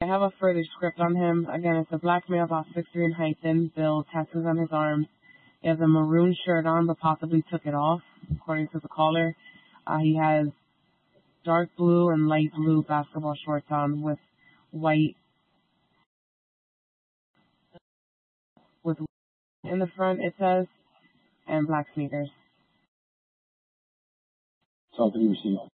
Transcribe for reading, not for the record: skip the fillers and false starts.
I have a further description on him. Again, it's a black male, about 6'3" in height, thin build, tattoos on his arms. He has a maroon shirt on, but possibly took it off, according to the caller. He has dark blue and light blue basketball shorts on with white with in the front, it says, and black sneakers. Talk to the receiver.